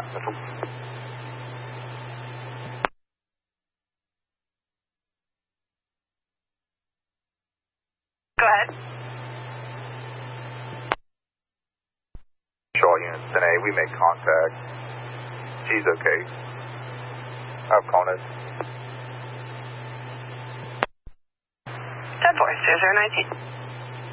Central. Go ahead. Shaw units 10A, we made contact. She's okay. Opponent. 10-4, 0019.